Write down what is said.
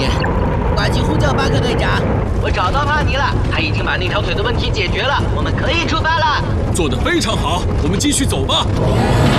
挂机呼叫巴克队长。 我找到帕尼了，他已经把那条腿的问题解决了，我们可以出发了。 做得非常好，我们继续走吧。